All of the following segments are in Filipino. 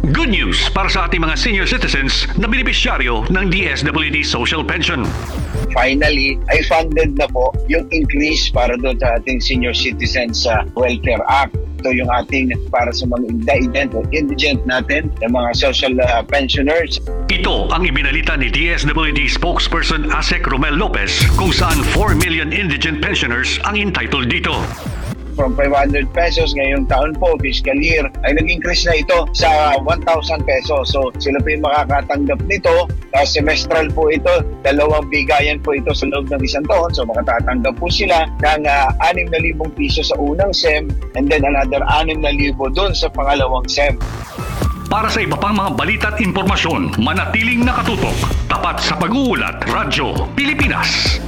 Good news para sa ating mga senior citizens na benepisyaryo ng DSWD Social Pension. Finally, ay funded na po yung increase para doon sa ating Senior Citizens Welfare Act. Ito yung ating para sa mga indigent natin, yung mga social pensioners. Ito ang ibinalita ni DSWD spokesperson Asek Romel Lopez kung saan 4 million indigent pensioners ang entitled dito. From 500 pesos ngayong taon po, fiscal year, ay nag-increase na ito sa 1,000 pesos. So sila po yung makakatanggap nito. Semestral po ito, 2 bigayan po ito sa loob ng isang taon. So makatatanggap po sila ng 6,000 piso sa unang SEM and then another 6,000 doon sa pangalawang SEM. Para sa iba pang mga balita at impormasyon, manatiling nakatutok. Tapat sa pag-uulat, Radyo Pilipinas.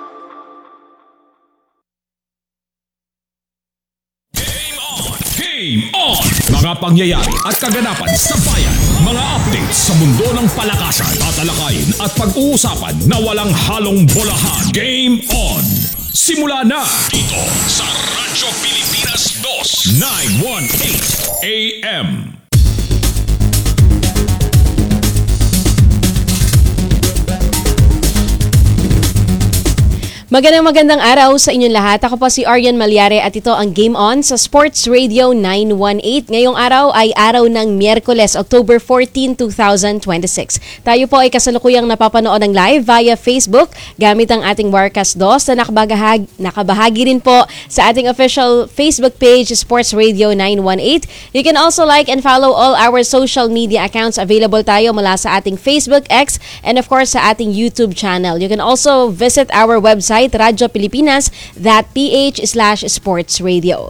Game on! Mga pangyayari at kaganapan sa bayan. Mga updates sa mundo ng palakasan, tatalakayin at pag-uusapan na walang halong bolahan. Game on! Simula na dito sa Radyo Pilipinas 2 918 AM. Magandang araw sa inyong lahat. Ako po si Arian Malyare at ito ang Game On sa Sports Radio 918. Ngayong araw ay araw ng Miyerkules, October 14, 2026. Tayo po ay kasalukuyang napapanood ng live via Facebook gamit ang ating Warcast 2 na nakabahagi rin po sa ating official Facebook page, Sports Radio 918. You can also like and follow all our social media accounts. Available tayo mula sa ating Facebook, X, and of course sa ating YouTube channel. You can also visit our website radiopilipinas.ph/sportsradio.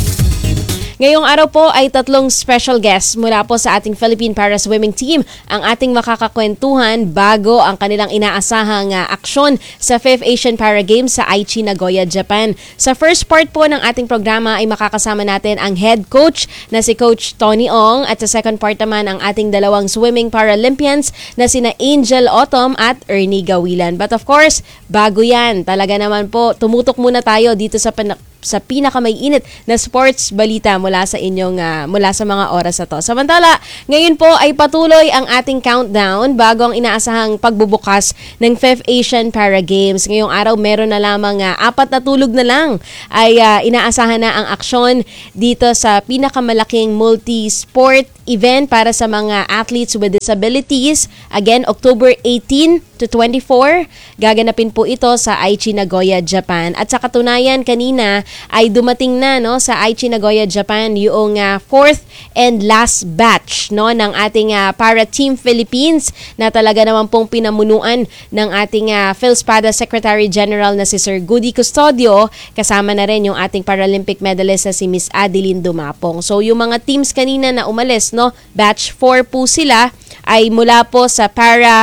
Ngayong araw po ay 3 special guests mula po sa ating Philippine Para Swimming Team ang ating makakakwentuhan bago ang kanilang inaasahang aksyon sa 5th Asian Para Games sa Aichi, Nagoya, Japan. Sa first part po ng ating programa ay makakasama natin ang head coach na si Coach Tony Ong at sa second part naman ang ating dalawang swimming Paralympians na sina Angel Otom at Ernie Gawilan. But of course, bago yan, talaga naman po, tumutok muna tayo dito sa pinakamaiinit na sports balita mula sa mga oras na to. Samantala, ngayon po ay patuloy ang ating countdown bago ang inaasahang pagbubukas ng 5th Asian Para Games. Ngayong araw meron na lamang 4 na tulog na lang ay inaasahan na ang aksyon dito sa pinakamalaking multi-sport event para sa mga athletes with disabilities. Again, October 18 to 24, gaganapin po ito sa Aichi, Nagoya, Japan. At sa katunayan, kanina ay dumating na sa Aichi, Nagoya, Japan yung 4th and last batch ng ating para Team Philippines na talaga naman pong pinamunuan ng ating PhilSPADA Secretary General na si Sir Goody Custodio. Kasama na rin yung ating Paralympic medalist na si Miss Adeline Dumapong. So yung mga teams kanina na umalis, batch 4 po sila, ay mula po sa para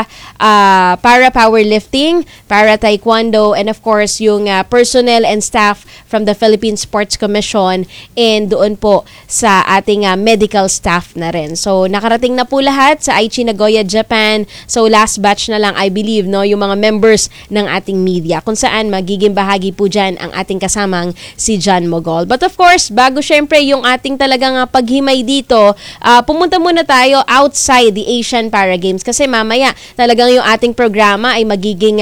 powerlifting, para taekwondo, and of course yung personnel and staff from the Philippine Sports Commission, and doon po sa ating medical staff na rin. So nakarating na po lahat sa Aichi, Nagoya, Japan. So last batch na lang, I believe, yung mga members ng ating media, kung saan magiging bahagi po dyan ang ating kasamang si John Mogol. But of course, bago syempre yung ating talagang paghimay dito, pumunta muna tayo outside the Asian Para Games kasi mamaya talagang yung ating programa ay magiging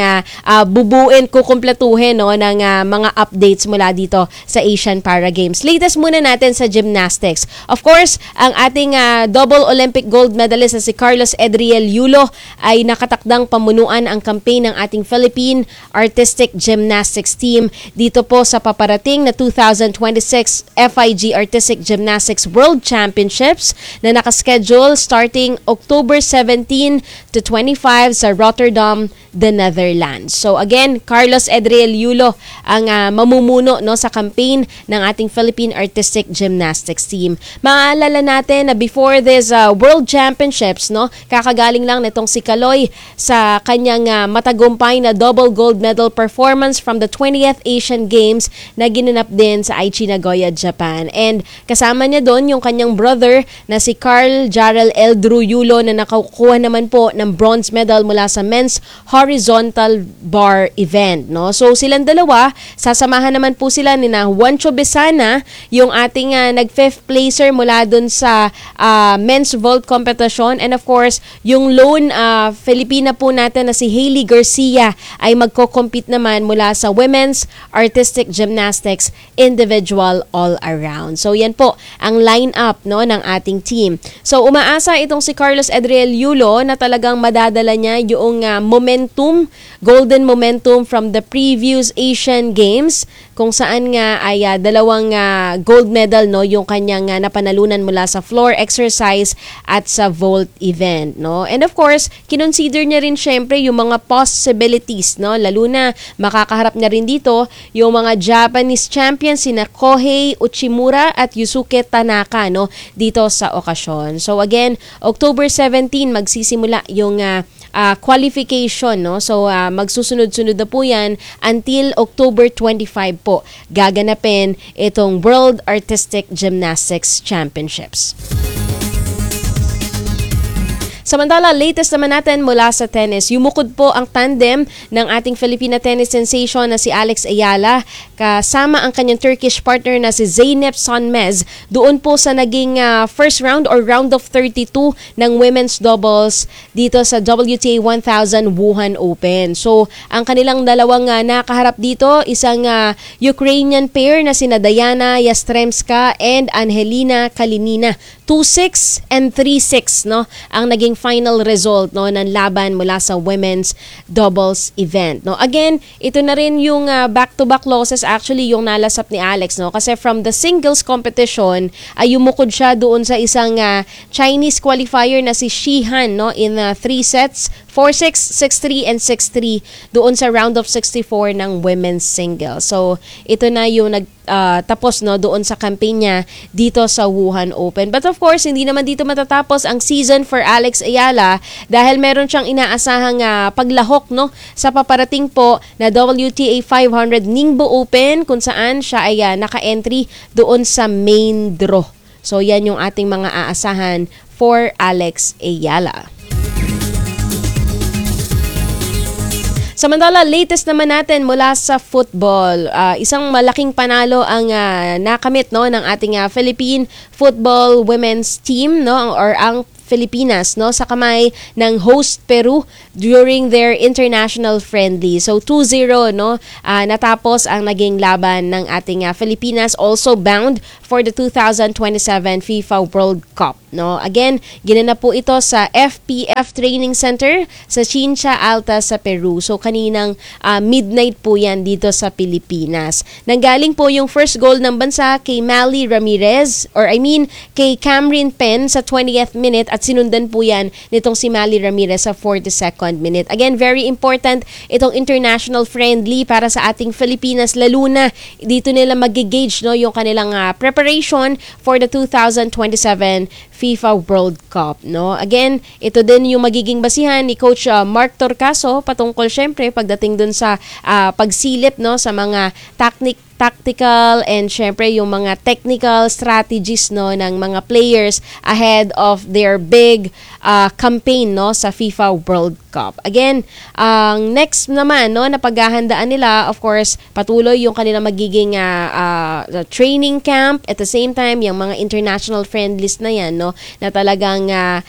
kukumpletuhin ng mga updates mula dito sa Asian Para Games. Latest muna natin sa gymnastics. Of course, ang ating double Olympic gold medalist na si Carlos Edriel Yulo ay nakatakdang pamunuan ang campaign ng ating Philippine Artistic Gymnastics Team dito po sa paparating na 2026 FIG Artistic Gymnastics World Championships na nakaschedule starting October 17 to 25 sa Rotterdam, the Netherlands. So again, Carlos Edriel Yulo ang mamumuno sa campaign ng ating Philippine Artistic Gymnastics Team. Maalala natin na before this World Championships, kakagaling lang nitong si Kaloy sa kanyang matagumpay na double gold medal performance from the 20th Asian Games na ginanap din sa Aichi, Nagoya, Japan. And kasama niya doon yung kanyang brother na si Carl Jarrell Eldru Yulo na nakakuha naman po ng bronze medal mula sa men's horizontal bar event. So silang dalawa, sasamahan naman po sila ni na Juancho Besana, yung ating nag-fifth placer mula dun sa men's vault competition. And of course, yung lone Filipina po natin na si Hailey Garcia ay magko-compete naman mula sa women's artistic gymnastics individual all-around. So yan po ang line-up no, ng ating team. So umaasa itong si Carlos Edriel Yulo na talagang madadala niya yung momentum, golden momentum from the previous Asian Games kung saan nga ay dalawang gold medal no yung kanyang napanalunan mula sa floor exercise at sa vault event no. And of course, kinonsider niya rin syempre yung mga possibilities no, lalo na makakaharap niya rin dito yung mga Japanese champions sina Kohei Uchimura at Yusuke Tanaka no dito sa okasyon. So again, October 17 magsisimula yung qualification no. So magsusunod-sunod na po 'yan until October 25 po gaganapin itong World Artistic Gymnastics Championships. Samantala, latest naman natin mula sa tennis. Yumukod po ang tandem ng ating Filipina tennis sensation na si Alex Ayala kasama ang kanyang Turkish partner na si Zeynep Sonmez doon po sa naging first round or round of 32 ng women's doubles dito sa WTA 1000 Wuhan Open. So, ang kanilang dalawang nakaharap dito, isang Ukrainian pair na sina Diana Yastremska and Angelina Kalinina. 2-6 and 3-6 no ang naging final result no ng laban mula sa women's doubles event no. Again, ito na rin yung back-to-back losses actually yung nalasap ni Alex no kasi from the singles competition ay yumukod siya doon sa isang Chinese qualifier na si Shihan no in 3 sets, 4-6, 6-3 and 6-3 doon sa round of 64 ng women's singles. So ito na yung tapos no doon sa campaign niya dito sa Wuhan Open. But of course, hindi naman dito matatapos ang season for Alex Ayala dahil meron siyang inaasahang paglahok no sa paparating po na WTA 500 Ningbo Open kung saan siya ay naka-entry doon sa main draw. So yan yung ating mga aasahan for Alex Ayala. Samantala, latest naman natin mula sa football. Isang malaking panalo ang nakamit no ng ating Philippine football women's team no or ang Pilipinas no sa kamay ng host Peru during their international friendly. So 2-0 no natapos ang naging laban ng ating Pilipinas, also bound for the 2027 FIFA World Cup no. Again, ginanap po ito sa FPF Training Center sa Chincha Alta sa Peru. So kaninang midnight po yan dito sa Pilipinas. Nanggaling po yung first goal ng bansa kay Mally Ramirez kay Cameron Penn sa 20th minute at sinundan po yan nitong si Mally Ramirez sa 42nd minute. Again, very important itong international friendly para sa ating Pilipinas, lalo na dito nila mag-gauge no yung kanilang preparation for the 2027 FIFA World Cup no. Again, ito din yung magiging basihan ni Coach Mark Torcaso patungkol syempre pagdating dun sa pagsilip no sa mga tactical and syempre yung mga technical strategies no ng mga players ahead of their big campaign no sa FIFA World Cup. Again, ang next naman no na paghahandaan nila, of course, patuloy yung kanilang magiging training camp at the same time yung mga international friendlies na yan no na talagang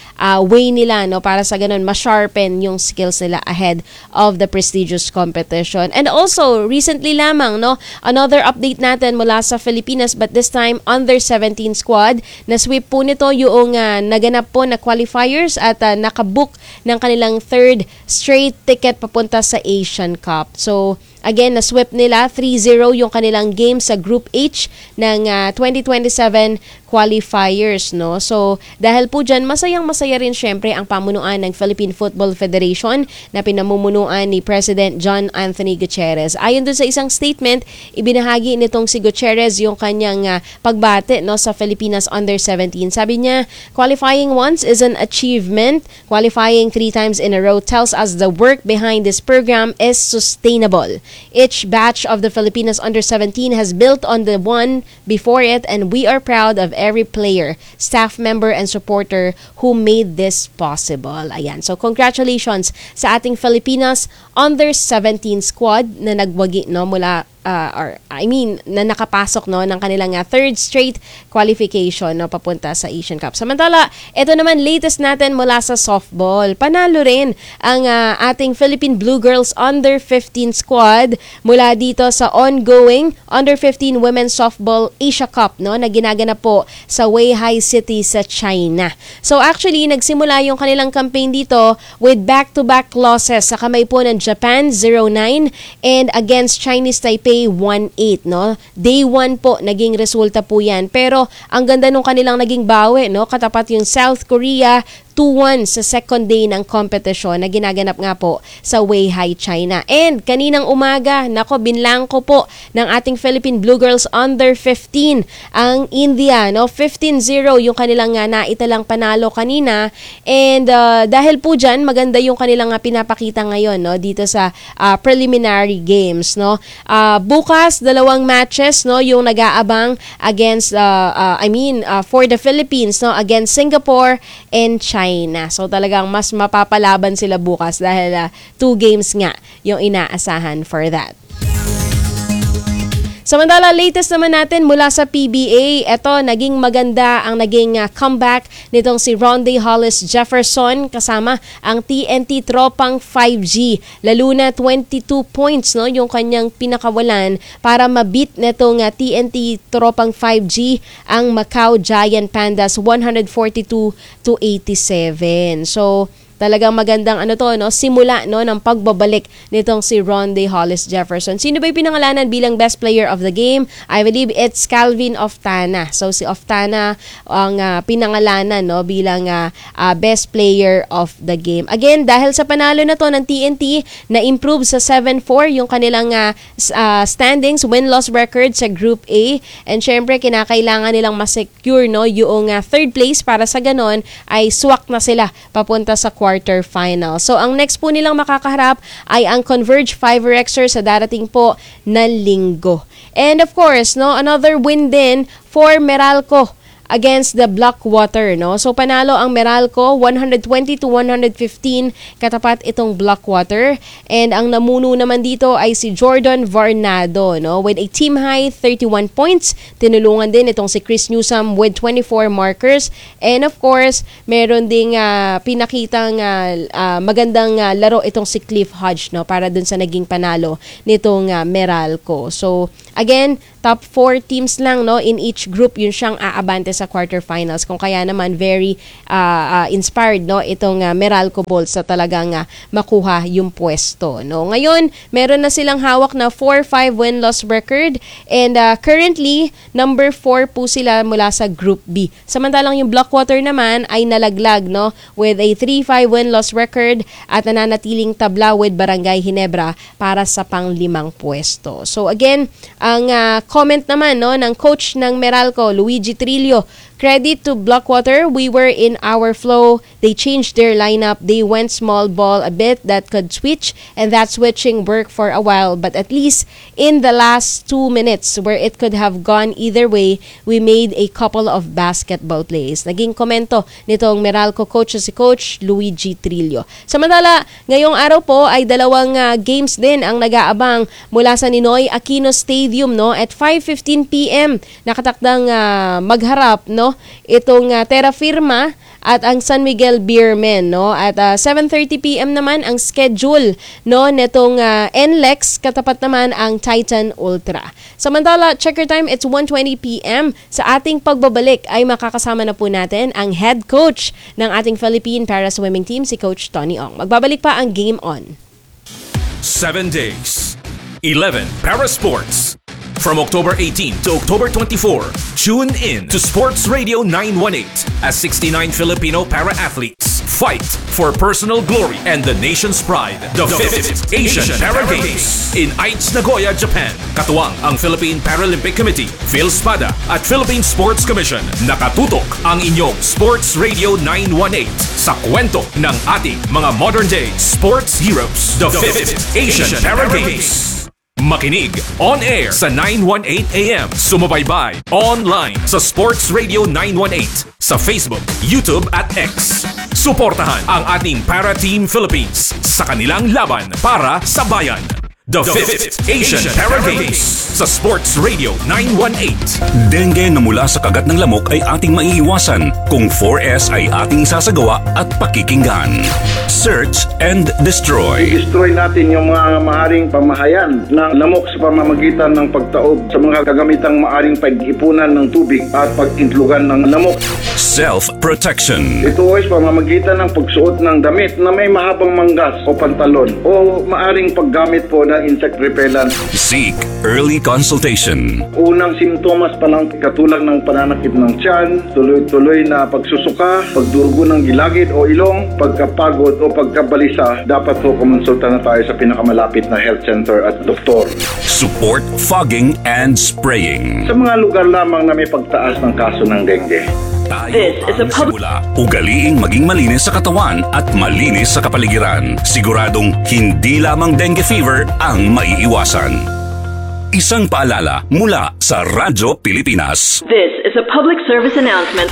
way nila no para sa ganun ma-sharpen yung skills nila ahead of the prestigious competition. And also recently lamang no another update natin mula sa Pilipinas, but this time under 17 squad na sweep po nito yung naganap po na qualifiers at nakabook ng kanilang third straight ticket papunta sa Asian Cup. So again, na-sweep nila 3-0 yung kanilang game sa Group H ng 2027 qualifiers, no? So, dahil po dyan, masayang-masaya rin syempre ang pamunuan ng Philippine Football Federation na pinamumunuan ni President John Anthony Gutierrez. Ayon dun sa isang statement, ibinahagi nitong si Gutierrez yung kanyang pagbate no, sa Filipinas Under-17. Sabi niya, qualifying once is an achievement. Qualifying 3 times in a row tells us the work behind this program is sustainable. Each batch of the Filipinas Under-17 has built on the one before it, and we are proud of every player, staff member, and supporter who made this possible. Ayan. So, congratulations sa ating Filipinas Under-17 squad na nagwagi no, mula na nakapasok no ng kanilang third straight qualification no papunta sa Asian Cup. Samantala, ito naman latest natin mula sa softball. Panalo rin ang ating Philippine Blue Girls Under 15 squad mula dito sa ongoing Under 15 Women's Softball Asia Cup no na ginaganap po sa Weihai City sa China. So actually, nagsimula yung kanilang campaign dito with back-to-back losses sa kamay po ng Japan 0-9 and against Chinese Taipei 1-8 no. Day 1 po naging resulta po yan. Pero ang ganda nung kanilang naging bawi no, katapat yung South Korea 2-1 sa second day ng competition na ginaganap nga po sa Weihai, China. And kaninang umaga, binlangko po ng ating Philippine Blue Girls Under 15 ang India. No? 15-0 yung kanilang naitalang panalo kanina. And dahil po dyan, maganda yung kanilang pinapakita ngayon no? Dito sa preliminary games. No? Bukas, 2 matches no? Yung nag-aabang against, for the Philippines no? Against Singapore and China. So talagang mas mapapalaban sila bukas dahil 2 games nga yung inaasahan for that. Samantala, latest naman natin mula sa PBA, eto naging maganda ang naging comeback nitong si Ronde Hollis Jefferson kasama ang TNT Tropang 5G. Lalo na 22 points no, yung kanyang pinakawalan para mabit nitong TNT Tropang 5G ang Macau Giant Pandas 142-87. So talagang magandang simula no ng pagbabalik nitong si Ronde Hollis Jefferson. Sino ba yung pinangalanan bilang best player of the game? I believe it's Calvin Oftana. So si Oftana ang pinangalanan no bilang best player of the game. Again, dahil sa panalo na to ng TNT, na-improve sa 7-4 yung kanilang standings, win-loss record sa Group A. And syempre, kinakailangan nilang ma-secure no yung third place para sa ganon ay swak na sila papunta sa quarterfinal. So, ang next po nilang makakaharap ay ang Converge 5-Rexer sa darating po na linggo. And of course, no, another win din for Meralco against the Blackwater, no? So panalo ang Meralco 120-115 katapat itong Blackwater, and ang namuno naman dito ay si Jordan Varnado, no? With a team high 31 points. Tinulungan din itong si Chris Newsome with 24 markers, and of course meron ding pinakitang magandang laro itong si Cliff Hodge, no? Para dun sa naging panalo nitong Meralco. So again, top 4 teams lang no in each group yun siyang aabante sa quarterfinals, kung kaya naman very inspired no itong Meralco Bulls sa talagang makuha yung pwesto no. Ngayon meron na silang hawak na 4-5 win-loss record, and currently number 4 po sila mula sa Group B. Samantalang yung Blackwater naman ay nalaglag no with a 3-5 win-loss record at nananatiling tabla with Barangay Ginebra para sa pang-5 pwesto. So again, ang comment naman no ng coach ng Meralco, Luigi Trillo, credit to Blackwater, we were in our flow. They changed their lineup. They went small ball a bit that could switch, and that switching worked for a while. But at least in the last 2 minutes where it could have gone either way, we made a couple of basketball plays. Naging komento nitong Meralco coach si Coach Luigi Trillo. Samantala, ngayong araw po ay 2 games din ang nag-aabang mula sa Ninoy Aquino Stadium no at 5:15 PM. Nakatakdang magharap no itong Terra Firma at ang San Miguel Beermen no at 7:30 PM naman ang schedule no netong NLEX, katapat naman ang Titan Ultra. Samantala, checker time, it's 1:20 PM. Sa ating pagbabalik ay makakasama na po natin ang head coach ng ating Philippine Para Swimming Team, si Coach Tony Ong. Magbabalik pa ang Game On. 7 days, 11 para sports. From October 18 to October 24, tune in to Sports Radio 918 as 69 Filipino para-athletes fight for personal glory and the nation's pride. The 5th Asian Para Games in Aichi, Nagoya, Japan. Katuwang ang Philippine Paralympic Committee, PhilSPADA at Philippine Sports Commission. Nakatutok ang inyong Sports Radio 918 sa kwento ng ating mga modern-day sports heroes. The 5th Asian Para Games. Makinig on air sa 918 AM. Sumubaybay online sa Sports Radio 918 sa Facebook, YouTube at X. Suportahan ang ating Para Team Philippines sa kanilang laban para sa bayan. The 5th Asian Para Games sa Sports Radio 918. Dengue na mula sa kagat ng lamok ay ating maiiwasan kung 4S ay ating isasagawa at pakikinggan. Search and destroy. Destroy natin yung mga maaring pamahayan ng lamok sa pamamagitan ng pagtaob sa mga kagamitang maaring pag-ipunan ng tubig at pag-intlugan ng lamok. Self-protection. Ito ay pamamagitan ng pagsuot ng damit na may mahabang manggas o pantalon o maaring paggamit po ng insect repellent. Seek early consultation. Unang simptomas pa lang katulad ng pananakit ng tiyan, tuloy-tuloy na pagsusuka, pagdurugo ng gilagid o ilong, pagkapagod o pagkabalisa, dapat po kumonsulta na tayo sa pinakamalapit na health center at doktor. Support fogging and spraying. Sa mga lugar lamang na may pagtaas ng kaso ng dengue. Tayo ang simula. Ugaliing maging malinis sa katawan at malinis sa kapaligiran. Siguradong hindi lamang dengue fever ang maiiwasan. Isang paalala mula sa Radyo Pilipinas. This is a public service announcement.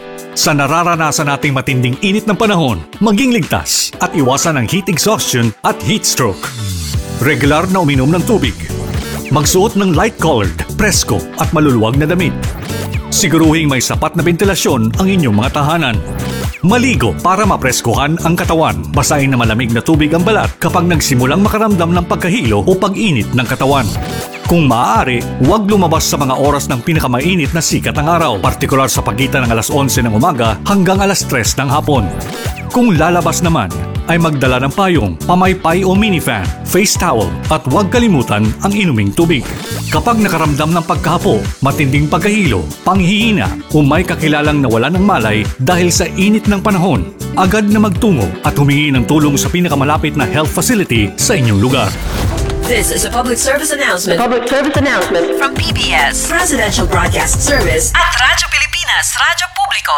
Sa nararanasan nating matinding init ng panahon, maging ligtas at iwasan ang heat exhaustion at heat stroke. Regular na uminom ng tubig. Magsuot ng light-colored, presko at maluluwag na damit. Siguruhing may sapat na ventilasyon ang inyong mga tahanan. Maligo para mapreskuhan ang katawan. Basahin na malamig na tubig ang balat kapag nagsimulang makaramdam ng pagkahilo o pag-init ng katawan. Kung maaari, huwag lumabas sa mga oras ng pinakamainit na sikat ng araw, partikular sa pagitan ng alas 11 ng umaga hanggang alas 3 ng hapon. Kung lalabas naman, ay magdala ng payong, pamaypay o minifan, face towel at huwag kalimutan ang inuming tubig. Kapag nakaramdam ng pagkahapo, matinding pagkahilo, panghihina o may kakilalang nawalan ng malay dahil sa init ng panahon, agad na magtungo at humingi ng tulong sa pinakamalapit na health facility sa inyong lugar. This is a public service announcement. Public service announcement From PBS, Presidential Broadcast Service at Radyo Pilipinas, Radyo Publiko.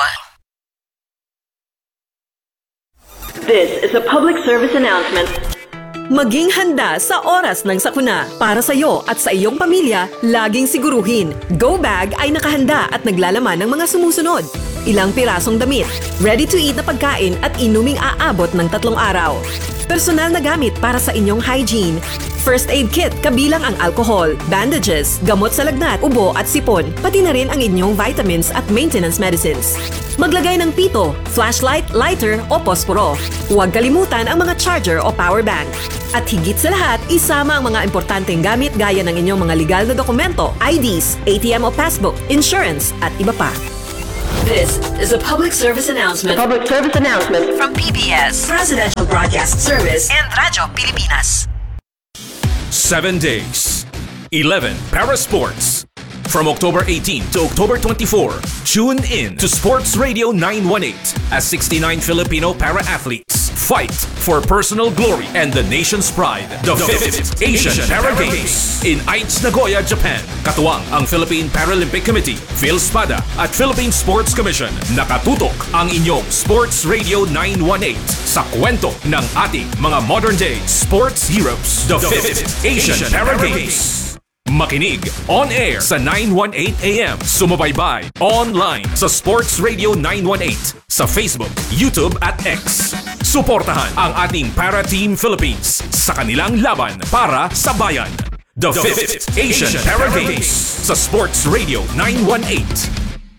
This is a public service announcement. Maging handa sa oras ng sakuna. Para sa iyo at sa iyong pamilya, laging siguruhin. Go Bag ay nakahanda at naglalaman ng mga sumusunod. Ilang pirasong damit, ready-to-eat na pagkain at inuming aabot ng 3 araw. Personal na gamit para sa inyong hygiene. First aid kit kabilang ang alcohol, bandages, gamot sa lagnat, ubo at sipon, pati na rin ang inyong vitamins at maintenance medicines. Maglagay ng pito, flashlight, lighter o posporo. Huwag kalimutan ang mga charger o power bank. At higit sa lahat, isama ang mga importanteng gamit gaya ng inyong mga legal na dokumento, IDs, ATM o passbook, insurance at iba pa. This is a public service announcement. Public service announcement From PBS, Presidential Broadcast Service and Radyo Pilipinas. 7 days, 11 para sports. From October 18 to October 24, tune in to Sports Radio 918 as 69 Filipino para-athletes fight for personal glory and the nation's pride. The 5th Asian Para Games in Aichi, Nagoya, Japan. Katuwang ang Philippine Paralympic Committee, PhilSPADA at Philippine Sports Commission. Nakatutok ang inyong Sports Radio 918 sa kwento ng ating mga modern-day sports heroes. The 5th Asian Para Games. Makinig on air sa 918 AM. Sumubaybay online sa Sports Radio 918 sa Facebook, YouTube at X. Suportahan ang ating Para Team Philippines sa kanilang laban para sa bayan. The 5th Asian Para Games sa Sports Radio 918.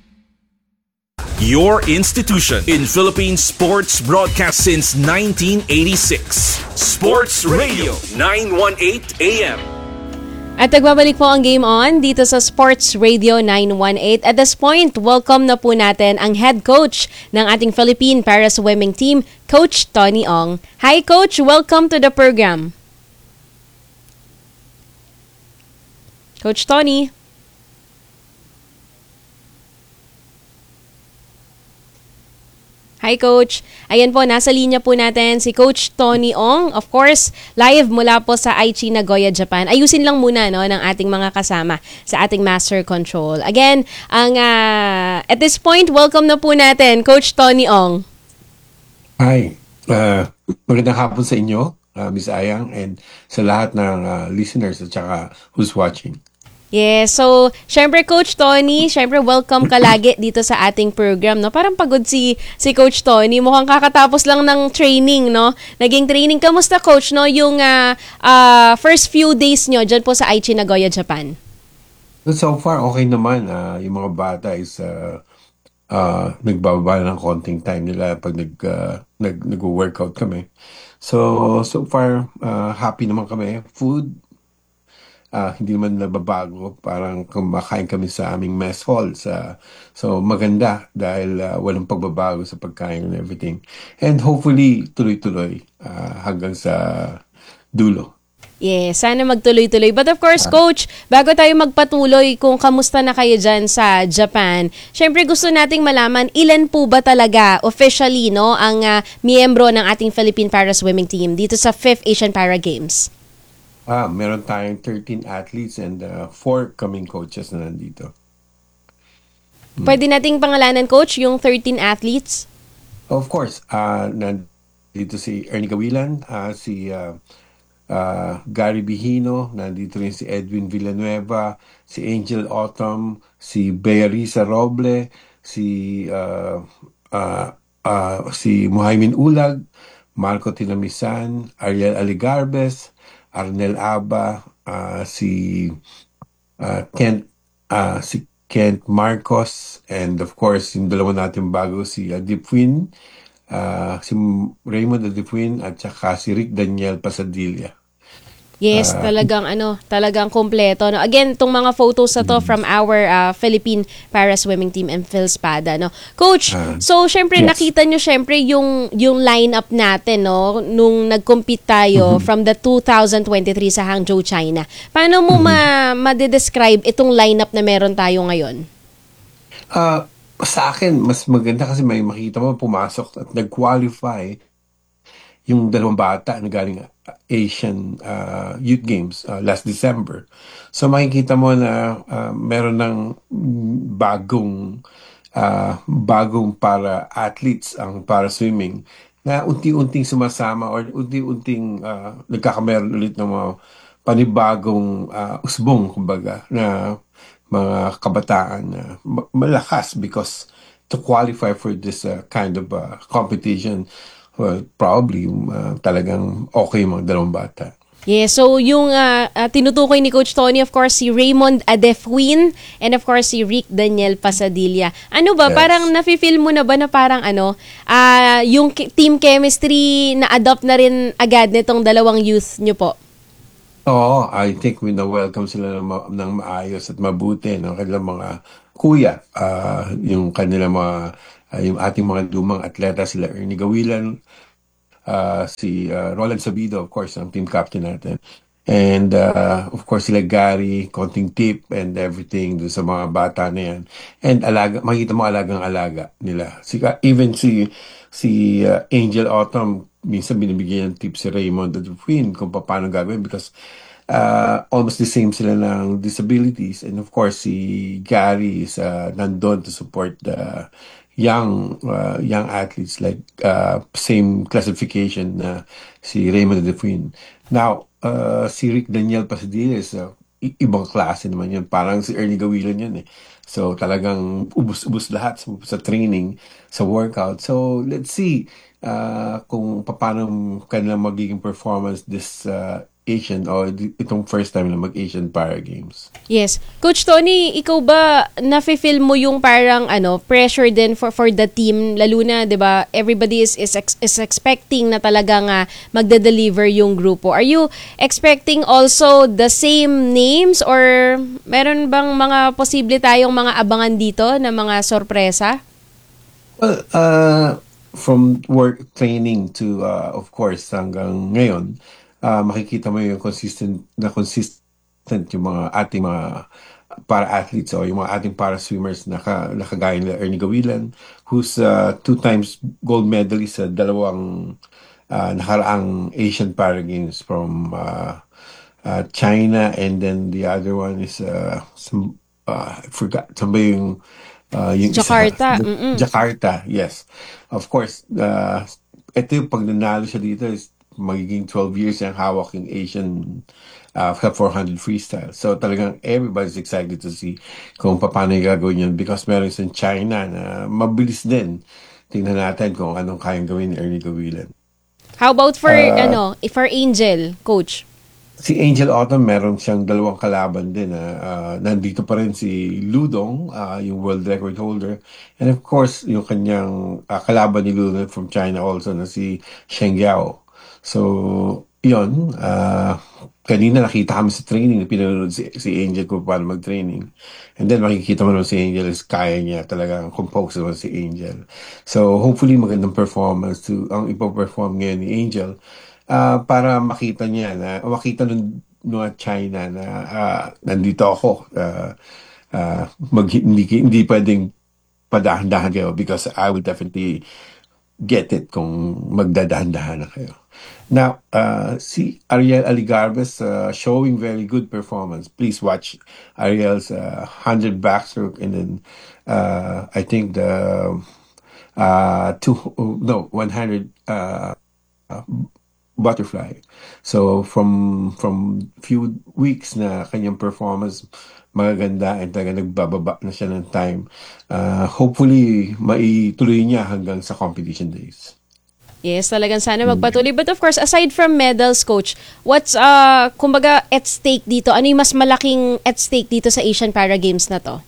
Your institution in Philippine sports broadcast since 1986. Sports Radio 918 AM. At nagbabalik po ang Game On dito sa Sports Radio 918. At this point, welcome na po natin ang head coach ng ating Philippine Para Swimming Team, Coach Tony Ong. Hi Coach, welcome to the program. Coach Tony. Hi Coach. Ayan po, nasa linya po natin si Coach Tony Ong. Of course, live mula po sa Aichi, Nagoya, Japan. Ayusin lang muna ng ating mga kasama sa ating Master Control. Again, at this point, welcome na po natin Coach Tony Ong. Hi. Magandang hapon sa inyo, Ms. Ayang, and sa lahat ng listeners at saka who's watching. Yes, so syempre Coach Tony, syempre welcome ka lagi dito sa ating program, no? Parang pagod si Coach Tony, mukhang kakatapos lang ng training, no? Naging training. Kamusta Coach, no? Yung first few days nyo dyan po sa Aichi Nagoya, Japan? So far, okay naman. Yung mga bata is nagbababa ng konting time nila pag nag-workout kami. So far, happy naman kami. Food, hindi naman nababago. Parang kumakain kami sa aming mess hall. So maganda dahil walang pagbabago sa pagkain and everything. And hopefully, tuloy-tuloy hanggang sa dulo. Yes, sana magtuloy-tuloy. But of course, Coach, bago tayo magpatuloy kung kamusta na kayo dyan sa Japan, syempre gusto nating malaman ilan po ba talaga officially, no, ang miyembro ng ating Philippine Para Swimming Team dito sa 5th Asian Para Games? Meron tayong 13 athletes and 4 coming coaches na nandito. Pwede nating pangalanan, Coach, yung 13 athletes? Of course, nandito si Ernie Gawilan, si Gary Bihino, nandito rin si Edwin Villanueva, si Angel Autumn, si Bearisa Roble, si Muhaymin Ulag, Marco Tinamisan, Ariel Aligarbes, Arnel Aba, si Kent Marcos, and of course yung dalawa natin bago, si Adipwin, si Raymond Adipwin at saka si Rick Daniel Pasadilla. Yes, talagang kompleto, no. Again, tong mga photos na to from our Philippine Para Swimming Team and Philspada, no. Coach, so syempre yes. Nakita nyo syempre yung lineup natin, no, nung nag-compete tayo from the 2023 sa Hangzhou, China. Paano mo ma-describe itong lineup na meron tayo ngayon? Sa akin, mas maganda kasi may makita mo pumasok at nag-qualify yung dalawang bata na galing Asian Youth Games last December. So makikita mo na meron ng bagong para athletes ang para swimming na unti-unting sumasama or unti-unting nagkakameron ulit ng mga panibagong usbong, kumbaga, na mga kabataan na malakas because to qualify for this kind of competition, well, probably talagang okay yung mga dalawang bata. Yeah, so yung tinutukoy ni Coach Tony, of course, si Raymond Adefwin and of course si Rick Daniel Pasadilla. Ano ba, Yes. parang nafe-feel mo na ba na parang yung team chemistry na adopt na rin agad nitong dalawang youth nyo po? Oo, I think we na-welcome sila ng maayos at mabuti ng kanilang mga kuya. Yung kanilang yung ating mga lumang atleta, sila Ernie Gawilan, si Roland Sabido, of course, ang team captain natin. And of course sila Gary, konting tip and everything dun sa mga bata na yan. And makita mo alagang-alaga nila. Even si Angel Autumn, minsan binibigyan ng tip si Raymond at Queen kung paano gagawin because almost the same sila ng disabilities. And of course si Gary is nandun to support the young athletes like same classification na si Raymond Adefwin. Now, si Rick Daniel Pasadilla is ibang klase naman yun. Parang si Ernie Gawilan yun eh. So talagang ubus-ubus lahat sa training, sa workout. So let's see kung paano kanilang magiging performance this Asian o itong first time na mag-Asian Para Games. Yes. Coach Tony, ikaw ba nafe-feel mo yung parang pressure din for the team, lalo na 'di ba everybody is expecting na talagang magde-deliver yung grupo. Are you expecting also the same names or meron bang mga posible tayong mga abangan dito na mga sorpresa? Well, from work training to of course hanggang ngayon, makikita mo yung consistent yung mga ating mga para athletes o yung mga ating para swimmers na kagaya nila Ernie Gawilan, who's 2 times gold medalist sa dalawang nakaraang Asian Para Games from China, and then the other one is I forgot yung Jakarta. Jakarta, yes. Of course, ito yung pag nanalo siya dito is magiging 12 years yung hawak yung Asian sa 400 freestyle. So talagang everybody's excited to see kung paano yung gagawin yun because meron sa China na mabilis din. Tingnan natin kung anong kayang gawin ni Ernie Gawilan. How about for for Angel, coach? Si Angel Autumn, meron siyang dalawang kalaban din. Nandito pa rin si Ludong, yung world record holder. And of course, yung kanyang kalaban ni Ludong from China also na si Sheng Yao. So, yun. Kanina nakita kami sa training, pinanood si Angel kung paano mag-training. And then makikita mo naman si Angel is kaya niya talagang compose naman si Angel. So, hopefully magandang performance ang ipo-perform ngayon ni Angel. Para makita niya makita ng China na nandito ako. Hindi pwedeng padahan-dahan kayo because I will definitely get it kung magdadahan-dahan na kayo. Now, si Ariel Aligarbes showing very good performance. Please watch Ariel's 100 backstroke and then I think the 100 butterfly. So from few weeks na kanyang performance magaganda and talaga nagbababa na siya ng time. Hopefully maituloy niya hanggang sa competition days. Yes, talagang sana magpatuloy. But of course, aside from medals, coach, what's kumbaga at stake dito? Ano yung mas malaking at stake dito sa Asian Para Games na to?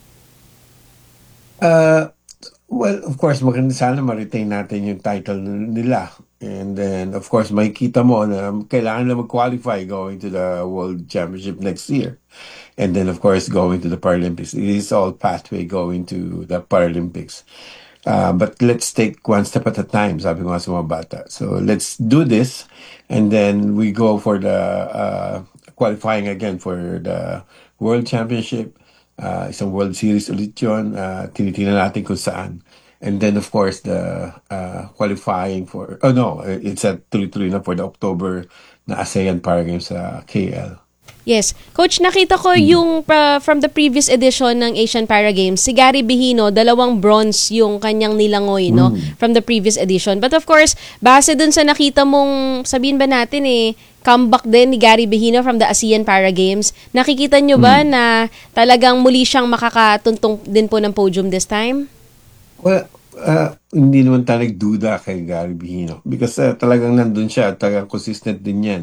Well, of course, maganda sana ma-retain natin yung title nila. And then, of course, makikita mo na kailangan na mag-qualify going to the World Championship next year. And then, of course, going to the Paralympics. It is all pathway going to the Paralympics. But let's take one step at a time, sabi ko nga sa mga bata. So, let's do this. And then, we go for the qualifying again for the World Championship. Isang World Series ulit yun. Tinitingnan natin kung saan. And then, of course, the qualifying for... it's a tuloy-tuloy na for the October na ASEAN Para Games sa KL. Yes. Coach, nakita ko yung from the previous edition ng Asian Para Games, si Gary Bihino, 2 bronze yung kanyang nilangoy, no? From the previous edition. But of course, base dun sa nakita mong, sabihin ba natin comeback din ni Gary Bihino from the ASEAN Para Games, nakikita nyo ba na talagang muli siyang makakatuntong din po ng podium this time? Well, hindi naman tayo nagduda kay Gary Bihino because talagang nandun siya, talagang consistent din yan.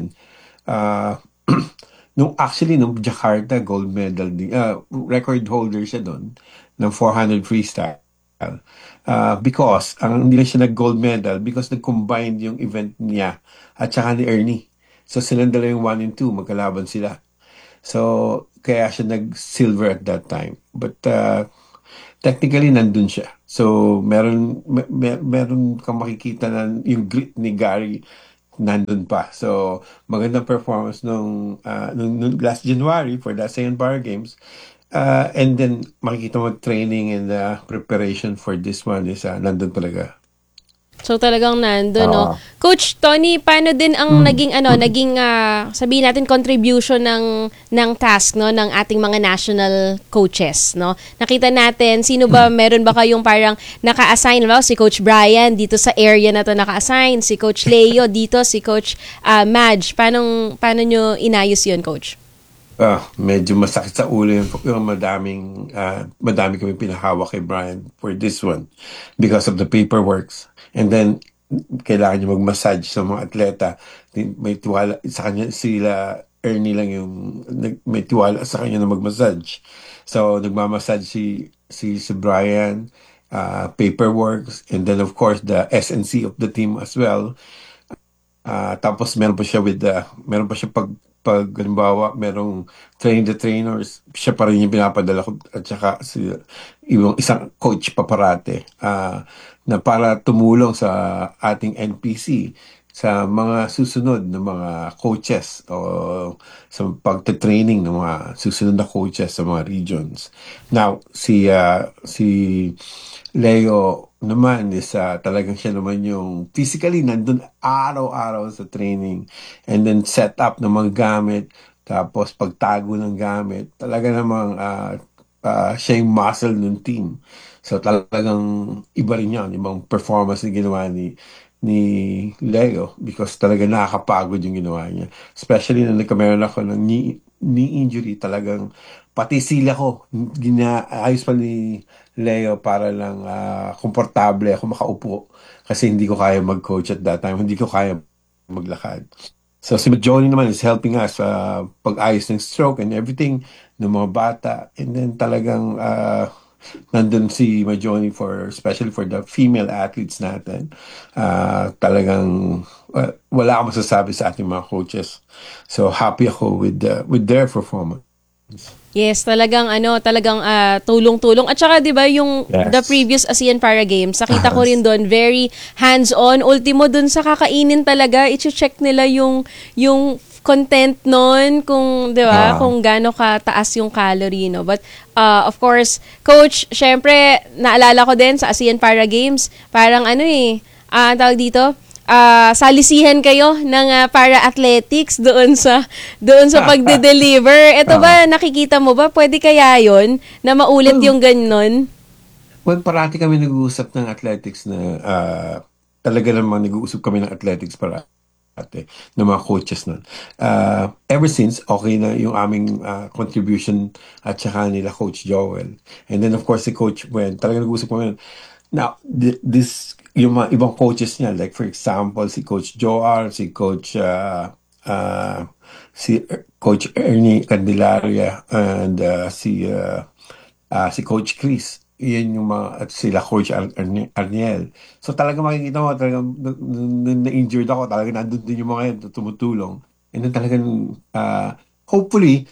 Nung Jakarta gold medal record holder siya doon ng 400 freestyle. Because hindi lang siya nag-gold medal because nag-combined yung event niya at saka ni Ernie. So silang dala yung 1 and 2, magkalaban sila. So kaya siya nag-silver at that time. But technically nandun siya. So meron kang makikita na yung grit ni Gary nandun pa. So magandang performance nung last January for the ASEAN Para Games. And then makikita mo training and preparation for this one is nandun talaga. So talagang nandun, no? Coach Tony, paano din ang naging sabihin natin contribution ng task, no, ng ating mga national coaches, no? Nakita natin meron ba kayong parang naka-assign, no? Si Coach Brian dito sa area na to naka-assign, si Coach Leo dito, si Coach Madge. Paano nyo inayos 'yun, Coach? Medyo masakit sa ulo yung madami kami pinahawak kay Brian for this one because of the paperworks. And then, kailangan niya mag-massage sa mga atleta. May tiwala sa kanya, sila Ernie lang yung may tiwala sa kanya na mag-massage. So, nagmamassage si Brian, paperworks, and then of course, the SNC of the team as well. Tapos meron pa siya pag halimbawa merong train the trainers, siya pa rin yung pinapadala ko at saka yung isang coach pa parate na para tumulong sa ating NPC sa mga susunod na mga coaches o sa pagte-training ng mga susunod na coaches sa mga regions. Now, si Leo naman is talagang siya naman yung physically nandun araw-araw sa training and then set up ng mga gamit tapos pagtago ng gamit talaga namang siya yung muscle ng team. So talagang iba rin yan, ibang performance na ginawa ni Leo because talaga nakakapagod yung ginawa niya. Especially nung nagkameron ako ng knee injury, talagang pati sila ko, ayos pa ni Leo para lang komportable ako makaupo kasi hindi ko kaya mag-coach at that time, hindi ko kaya maglakad. So si Johnny naman is helping us pag-ayos ng stroke and everything ng mga bata. And then talagang nandun si Majoni especially for the female athletes natin. Talagang wala akong masasabi sa ating mga coaches. So happy ako with their performance. Yes, talagang tulong-tulong. At saka 'di ba yung the previous ASEAN Para Games, nakita ko rin doon very hands-on. Ultimo doon sa kakainin talaga, i-check nila yung content noon kung 'di ba, kung gaano kataas yung calorie, no. But of course, coach, syempre naalala ko din sa ASEAN Para Games, parang tawag dito, salisihan kayo ng para-athletics doon sa pagde-deliver. Ito ba, nakikita mo ba, pwede kaya yon na maulit yung ganun? Well, parati kami nag-uusap ng athletics na talaga naman nag-uusap kami ng athletics ng mga coaches nun. Ever since, okay na yung aming contribution at saka nila Coach Joel. And then of course si Coach Wen, talaga nag-uusap kami. Now, yung mga ibang coaches niya, like for example, si Coach Joar, si Coach Ernie Candelaria, and si Coach Chris. Yan yung at sila Coach Arniel. So talaga makikita mo, talaga na-injured ako, talaga nandun din yung mga yan, tumutulong. And then talagang, hopefully,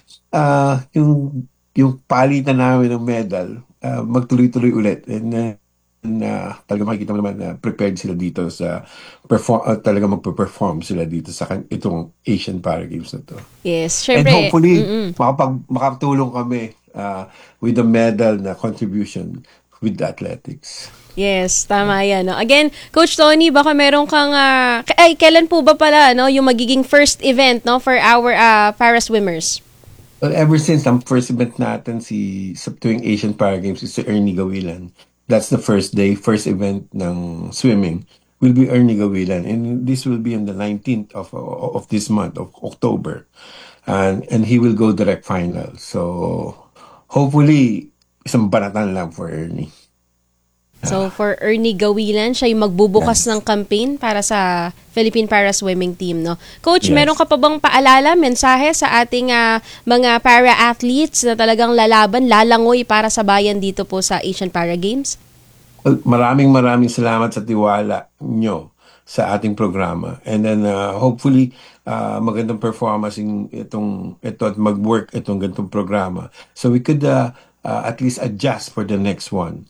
yung palitan namin ng medal, magtuloy-tuloy ulit. And talaga makikita mo naman na prepared sila dito sa talaga magpe-perform sila dito sa itong Asian Para Games na to. Yes, syempre. And hopefully, makatulong kami with the medal na contribution with the athletics. Yes, tama yan. No? Again, Coach Tony, baka meron kang... kailan po ba pala yung magiging first event for our para swimmers? Well, ever since ang first event natin sa tuwing Asian Para Games is si Ernie Gawilan. That's the first event ng swimming will be Ernie Gawilan, and this will be on the 19th of this month of October, and he will go direct final. So hopefully isang banatan lang for Ernie. So for Ernie Gawilan, siya yung magbubukas ng campaign para sa Philippine Para Swimming Team, no? Coach, meron ka pa bang paalala, mensahe sa ating mga para-athletes na talagang lalangoy para sa bayan dito po sa Asian Para Games? Well, maraming salamat sa tiwala nyo sa ating programa. And then hopefully magandang performance ito at mag-work itong ganitong programa. So we could at least adjust for the next one.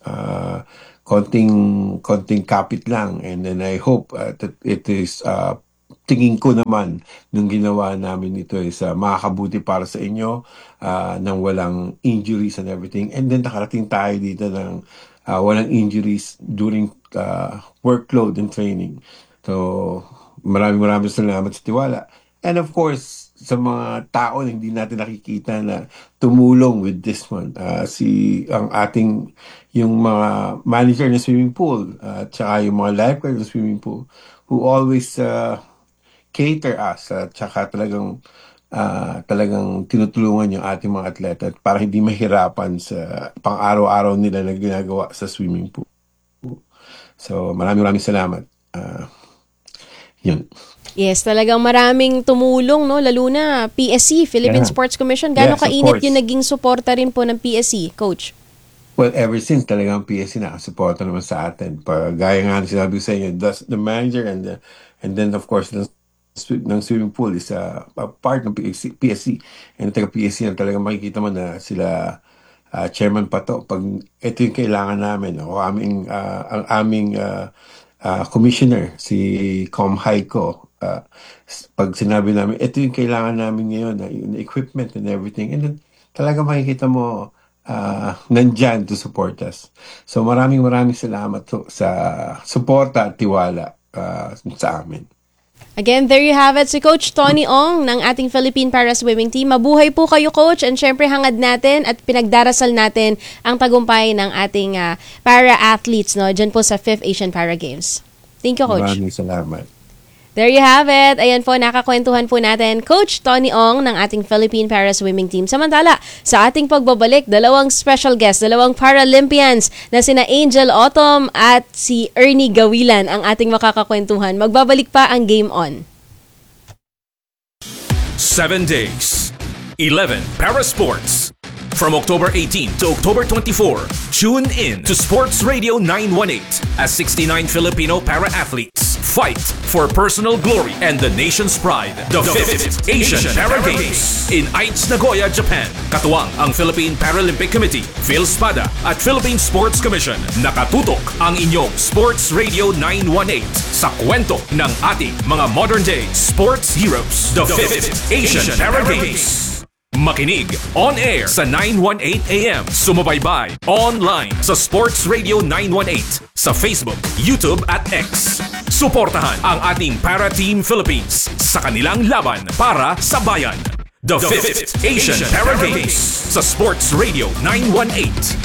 Konting kapit lang, and then I hope that it is tingin ko naman nung ginawa namin ito is makakabuti para sa inyo nang walang injuries and everything, and then nakarating tayo dito ng walang injuries during workload and training. So maraming salamat sa tiwala, and of course sa mga tao na hindi natin nakikita na tumulong with this one. Yung mga manager ng swimming pool, at saka yung mga lifeguard ng swimming pool, who always cater us, at saka talagang tinutulungan yung ating mga atleta para hindi mahirapan sa pang-araw-araw nila na ginagawa sa swimming pool. So maraming salamat. Yun. Yes, talagang maraming tumulong, no? Lalo na PSC, Philippine Sports Commission. Gaano kainit yung naging suporta rin po ng PSC, Coach? Well, ever since talagang PSC nakasuporta naman sa atin. Gaya nga sinabi ko sa inyo, the manager and then of course ng swimming pool is a part ng PSC. And taga PSC na talagang makikita mo na sila Chairman Pato. Pag ito yung kailangan namin, ang aming commissioner, si Com Haiko, pag sinabi namin, ito yung kailangan namin ngayon, yung equipment and everything. And then, talaga makikita mo, nandyan to support us. So, maraming salamat sa suporta at tiwala sa amin. Again, there you have it, si Coach Tony Ong ng ating Philippine Para Swimming Team. Mabuhay po kayo, Coach, and syempre hangad natin at pinagdarasal natin ang tagumpay ng ating para-athletes, no, dyan po sa 5th Asian Para Games. Thank you, Coach. Maraming salamat. There you have it. Ayan po, nakakwentuhan po natin Coach Tony Ong ng ating Philippine Para Swimming Team. Samantala, sa ating pagbabalik, dalawang special guests, dalawang Paralympians na sina Angel Autumn at si Ernie Gawilan ang ating makakakwentuhan. Magbabalik pa ang Game On. 7 days, 11 para sports. From October 18 to October 24, tune in to Sports Radio 918 as 69 Filipino para-athletes fight for personal glory and the nation's pride. The 5th Asian Para Games in Aichi, Nagoya, Japan. Katuwang ang Philippine Paralympic Committee, PhilSPADA at Philippine Sports Commission. Nakatutok ang inyong Sports Radio 918 sa kwento ng ating mga modern-day sports heroes. The 5th Asian Para Games. Makinig on air sa 918 AM. Sumubaybay online sa Sports Radio 918 sa Facebook, YouTube at X. Suportahan ang ating Para Team Philippines sa kanilang laban para sa bayan. The 5th Asian Para Games sa Sports Radio 918.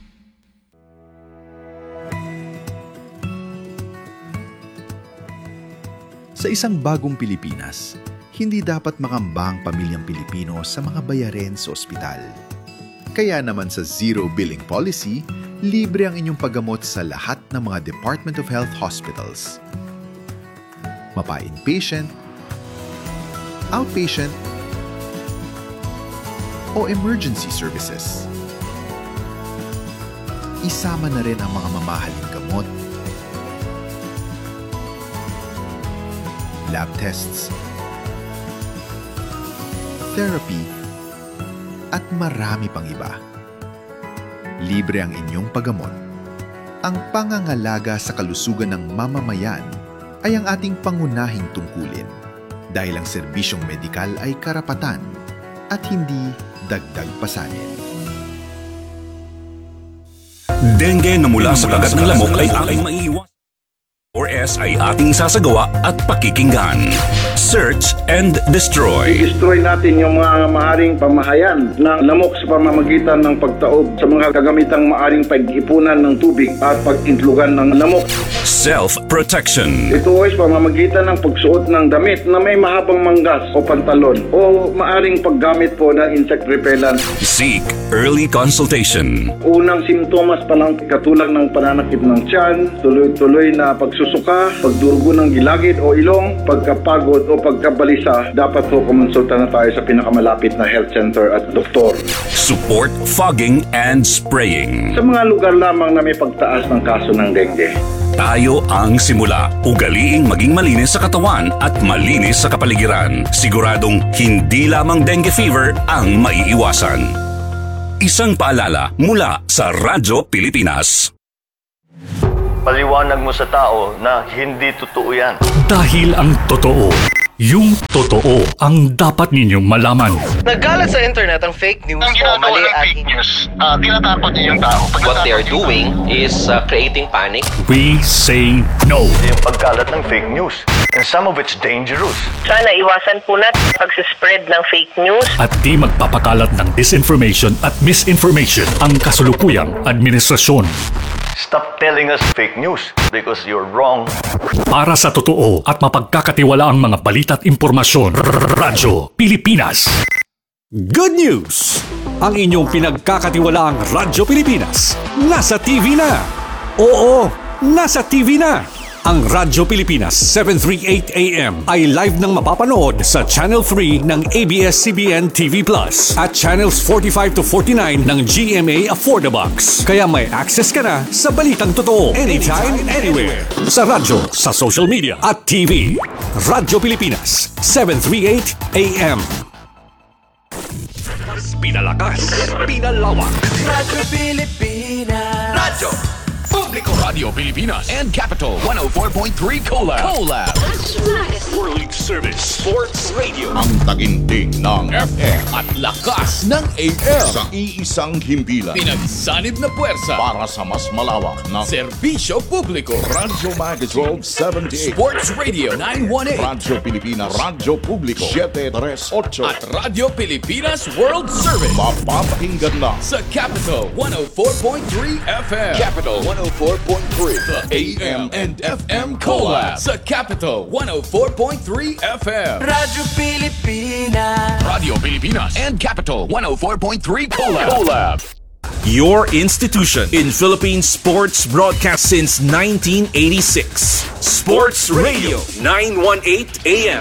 Sa isang bagong Pilipinas, hindi dapat makamba ang pamilyang Pilipino sa mga bayarin sa ospital. Kaya naman sa Zero Billing Policy, libre ang inyong paggamot sa lahat ng mga Department of Health hospitals. Mapa-inpatient, outpatient, o emergency services. Isama na rin ang mga mamahaling gamot, lab tests, therapy, at marami pang iba. Libre ang inyong paggamot. Ang pangangalaga sa kalusugan ng mamamayan ay ang ating pangunahing tungkulin dahil ang serbisyong medikal ay karapatan at hindi dagdag pasanin. Dengue na mula sa kagat ng lamok ay aking maiiwas. 4S ay ating sasagawa at pakikinggan. Search and destroy. I-destroy natin yung mga maaring pamahayan ng lamok sa pamamagitan ng pagtaob sa mga kagamitang maaring pag-ipunan ng tubig at pag-intlugan ng lamok. Self-protection. Ito ay pamamagitan ng pagsuot ng damit na may mahabang manggas o pantalon o maaring paggamit po ng insect repellent. Seek early consultation. Unang simptomas pa lang katulad ng pananakit ng tiyan, tuloy-tuloy na pagsusuka, pagdurugo ng gilagid o ilong, pagkapagod o pagkabalisa, dapat po kumonsulta na tayo sa pinakamalapit na health center at doktor. Support fogging and spraying. Sa mga lugar lamang na may pagtaas ng kaso ng dengue. Tayo ang simula. Ugaliing maging malinis sa katawan at malinis sa kapaligiran. Siguradong hindi lamang dengue fever ang maiiwasan. Isang paalala mula sa Radyo Pilipinas. Paliwanag mo sa tao na hindi totoo yan. Dahil ang totoo, yung totoo ang dapat ninyong malaman. Nagkalat sa internet ang fake news Ang ginagawa ng fake news, tinatakot niyo yung tao. What they are doing is creating panic. We say no. Yung pagkalat ng fake news. And some of it's dangerous. Sana iwasan po natin pag-spread ng fake news. At di magpapakalat ng disinformation at misinformation ang kasulukuyang administrasyon. Stop telling us fake news because you're wrong. Para sa totoo at mapagkakatiwalaang mga balita at impormasyon, Radyo Pilipinas. Good news! Ang inyong pinagkakatiwalaang Radyo Pilipinas nasa TV na. Oo, nasa TV na. Ang Radyo Pilipinas 738 AM ay live nang mapapanood sa Channel 3 ng ABS-CBN TV Plus at Channels 45 to 49 ng GMA Affordabox. Kaya may access ka na sa balitang totoo anytime, anywhere. Sa radyo, sa social media at TV. Radyo Pilipinas 738 AM. Pinalakas, pinalawak. Radyo Pilipinas. Radyo Publiko. Radio Pilipinas and Capital 104.3 Collab. World Service Sports Radio. Ang taginting ng FM at lakas ng AM. Sa iisang himpilan. Pinagsanib na puwersa Para sa mas malawak na serbisyo publiko. Radyo Magazine 1278. Sports Radio 918. Radyo Pilipinas. Radyo Publiko 738. At Radio Pilipinas World Service. Mapapakinggan na sa Capital 104.3 FM. Capital 104.3 104.3, the AM and FM collab sa Capital 104.3 FM. Radyo Pilipinas. Radio Pilipinas and Capital 104.3 collab. Your institution in Philippine sports broadcast since 1986. Sports Radio 918 AM.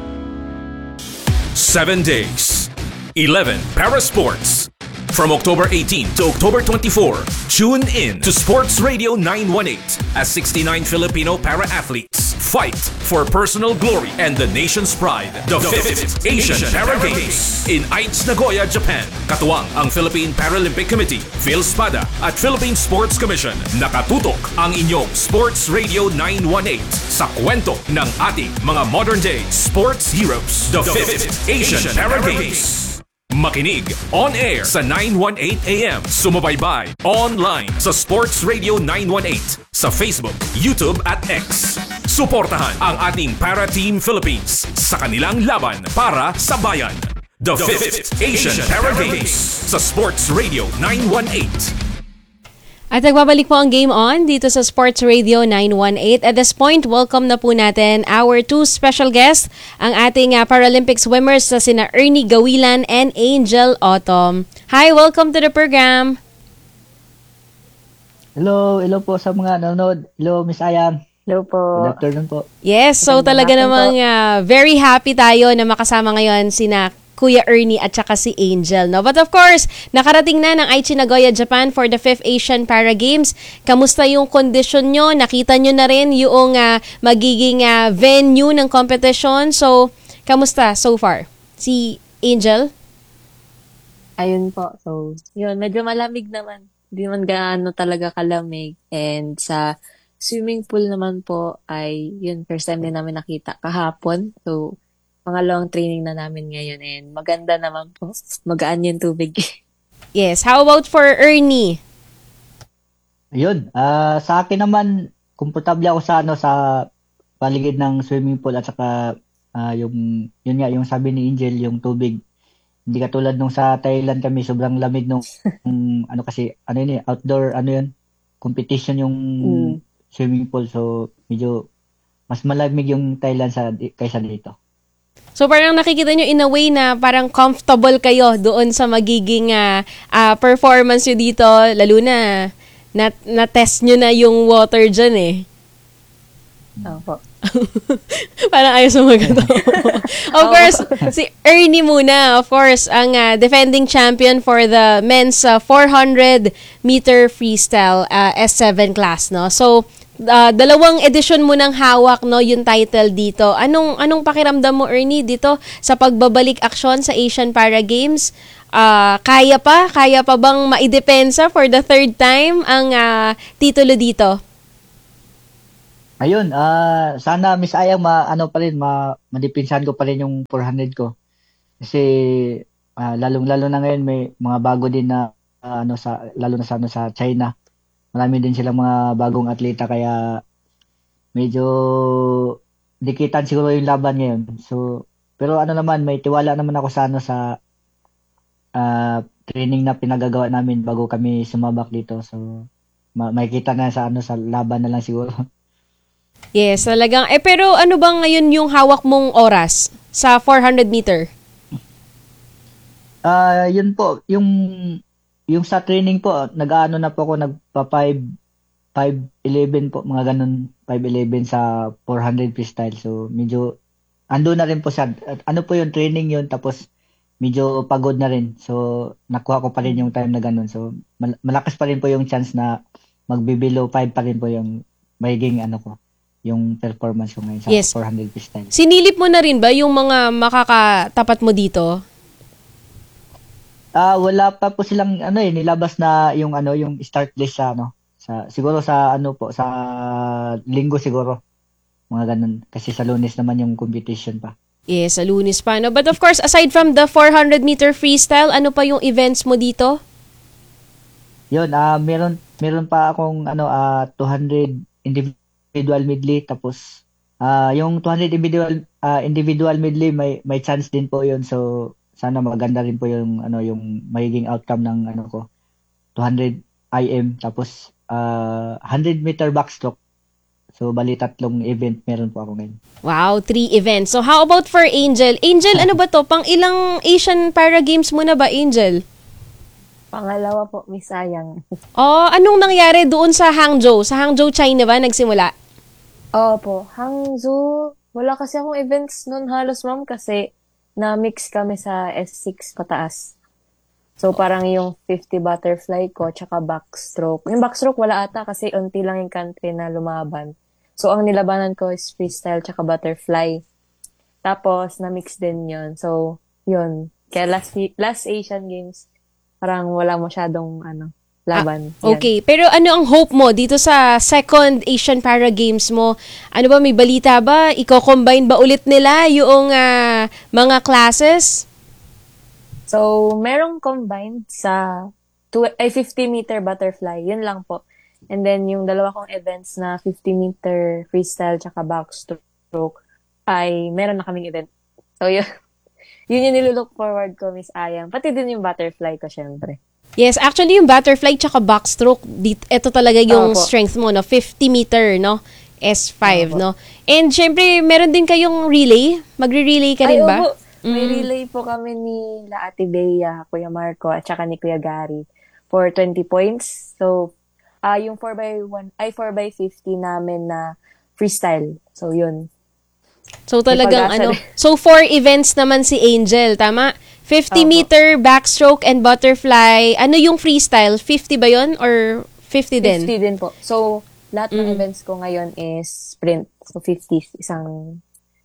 7 days, 11 para sports. From October 18 to October 24, tune in to Sports Radio 918 as 69 Filipino para-athletes fight for personal glory and the nation's pride. The 5th Asian Para Games in Aichi, Nagoya, Japan. Katuwang ang Philippine Paralympic Committee, PhilSPADA at Philippine Sports Commission. Nakatutok ang inyong Sports Radio 918 sa kwento ng ating mga modern-day sports heroes. The 5th Asian Para Games. Makinig on air sa 918 AM. Sumabaybay online sa Sports Radio 918 sa Facebook, YouTube at X. Suportahan ang ating Para Team Philippines sa kanilang laban para sa bayan. The 5th Asian Para Games sa Sports Radio 918. At nagbabalik po ang Game On dito sa Sports Radio 918. At this point, welcome na po natin our two special guests, ang ating Paralympic swimmers na sina Ernie Gawilan and Angel Autumn. Hi, welcome to the program. Hello po sa mga nanonood. Hello, Miss Ayang. Hello po. Good afternoon po. Yes, so talaga namang very happy tayo na makasama ngayon sina Kuya Ernie at saka si Angel, no? But of course, nakarating na ng Aichi, Nagoya, Japan for the 5th Asian Para Games. Kamusta yung kondisyon nyo? Nakita nyo na rin yung magiging venue ng competition. So, kamusta so far? Si Angel? Ayun po. So, yun, medyo malamig naman. Hindi man gaano talaga kalamig. And sa swimming pool naman po ay, yun, first time din namin nakita kahapon. So, mga long training na namin ngayon and maganda naman po. Magaan yung tubig. Yes. How about for Ernie? Ayun. Sa akin naman, komportable ako sa sa paligid ng swimming pool at saka yun nga, yung sabi ni Angel, yung tubig. Hindi katulad nung sa Thailand kami, sobrang lamig nung outdoor, competition yung swimming pool. So, medyo mas malamig yung Thailand kaysa dito. So parang nakikita nyo in a way na parang comfortable kayo doon sa magiging performance nyo dito, lalo na test nyo na yung water dyan eh. Opo. Parang ayos mo Of course, si Ernie muna, of course, ang defending champion for the men's 400 meter freestyle S7 class, no? So, dalawang edisyon mo ng hawak, no, yung title dito. Anong pakiramdam mo, Ernie, dito sa pagbabalik aksyon sa Asian Para Games? Kaya pa bang maidepensa for the third time ang titulo dito? Ayun, sana Miss Ayang madipinsahan ko pa rin yung 400 ko. Kasi lalong-lalo na ngayon may mga bago din na lalo na sa China. Marami din silang mga bagong atleta kaya medyo dikitan siguro yung laban ngayon. So, pero may tiwala naman ako sa training na pinagagawa namin bago kami sumabak dito. So, makikita na sa laban na lang siguro. Yes, talagang. Pero ano ba ngayon yung hawak mong oras sa 400 meter? Yun po, yung sa training po, nag-ano na po ako, nagpa 5'11 po, mga ganun, 5'11 sa 400 freestyle. So, medyo, ando na rin po siya. Ano po yung training yun, tapos medyo pagod na rin. So, nakuha ko pa rin yung time na ganun. So, malakas pa rin po yung chance na magbe-below 5 pa rin po yung magiging yung performance ko ngayon sa 400 freestyle. Sinilip mo na rin ba yung mga makakatapat mo dito? Wala pa po silang nilabas na yung start list siguro sa linggo siguro. Mga ganun kasi sa Lunes naman yung competition pa. Yes, sa Lunes pa, no? But of course, aside from the 400 meter freestyle, ano pa yung events mo dito? Yun, meron pa akong 200 individual medley, tapos yung 200 individual medley may chance din po yun. So sana maganda rin po yung yung magiging outcome ng 200 IM, tapos 100-meter backstroke. So, bali 3 event meron po ako ngayon. Wow, 3 events. So, how about for Angel? Angel, ano ba to? Pang ilang Asian Para Games mo na ba, Angel? Pangalawa po, Miss Sayang. Oh, anong nangyari doon sa Hangzhou? Sa Hangzhou, China ba nagsimula? Opo, Hangzhou, wala kasi akong events nun halos, ma'am, kasi na-mix kami sa S6 pataas. So, parang yung 50 butterfly ko, tsaka backstroke. Yung backstroke, wala ata kasi unti lang yung country na lumaban. So, ang nilabanan ko is freestyle tsaka butterfly. Tapos, na-mix din yun. So, yun. Kaya last Asian Games, parang wala masyadong, laban. Okay, pero ano ang hope mo dito sa second Asian Para Games mo? Ano ba, may balita ba? Iko-combine ba ulit nila yung mga classes? So, merong combined sa 50-meter butterfly. Yun lang po. And then, yung dalawa kong events na 50-meter freestyle tsaka backstroke ay meron na kaming event. So, yun. Yun yung nilulook forward ko, Miss Ayang. Pati din yung butterfly ko, syempre. Yes, actually yung butterfly tsaka backstroke, ito talaga yung strength mo, no? 50-meter, no? S5, no? And syempre, meron din kayong relay? Magre-relay ka rin ba? May relay po kami ni La Ate Bea, Kuya Marco, at saka ni Kuya Gary for 20 points. So, yung 4x50 namin na freestyle. So, yun. So, talagang so 4 events naman si Angel, tama? 50-meter backstroke and butterfly. Ano yung freestyle? 50 ba yun? Or 50 din? 50 din po. So, lahat ng events ko ngayon is sprint. So, 50. Isang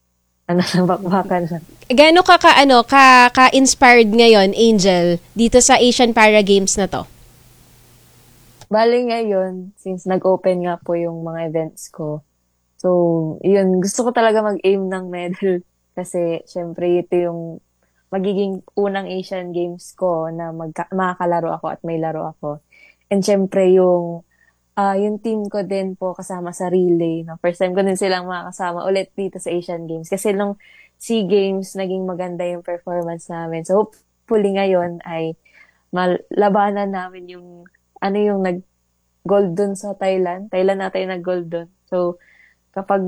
bakbakan. Gaano ka-inspired ngayon, Angel, dito sa Asian Para Games na to? Bali ngayon, since nag-open nga po yung mga events ko, so, yun, gusto ko talaga mag-aim ng medal kasi, syempre, ito yung magiging unang Asian Games ko na makakalaro ako at may laro ako. And syempre, yung team ko din po kasama sa relay. No? First time ko din silang makakasama ulit dito sa Asian Games. Kasi nung SEA Games, naging maganda yung performance namin. So, hopefully ngayon ay malabanan namin yung nag-gold dun sa Thailand. Thailand natin nag-gold dun. So, kapag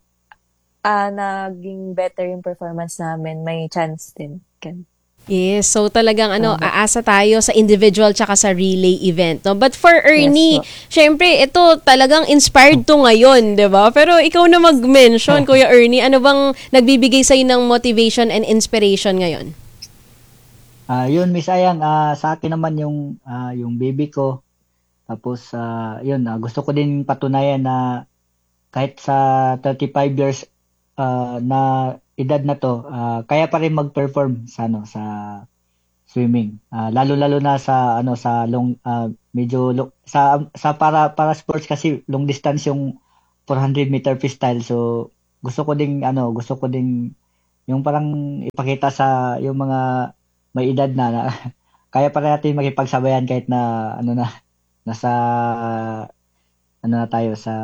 naging better yung performance namin, may chance din. Yes, so talagang aasa tayo sa individual tsaka sa relay event, no? But for Ernie, syempre ito talagang inspired to ngayon, 'di ba? Pero ikaw na mag-mention, Kuya Ernie, ano bang nagbibigay sa ng motivation and inspiration ngayon? Yun, Miss Ayang, sa akin naman yung baby ko. Tapos yun, gusto ko din patunayan na kahit sa 35 years na edad na to, kaya pa rin mag-perform sa swimming. Lalo-lalo na sa long sa para sports kasi long distance yung 400-meter freestyle. So gusto ko ding yung parang ipakita sa yung mga may edad na kaya pa rin natin makipagsabayan kahit na nasa na tayo sa